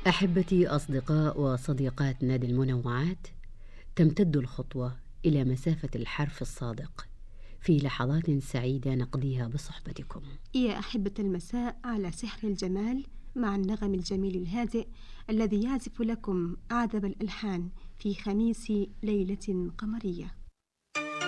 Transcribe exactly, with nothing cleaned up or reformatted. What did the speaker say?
أحبتي أصدقاء وصديقات نادي المنوعات، تمتد الخطوة إلى مسافة الحرف الصادق في لحظات سعيدة نقضيها بصحبتكم. يا أحبة المساء على سحر الجمال مع النغم الجميل الهادئ الذي يعزف لكم أعذب الألحان في خميس ليلة قمرية.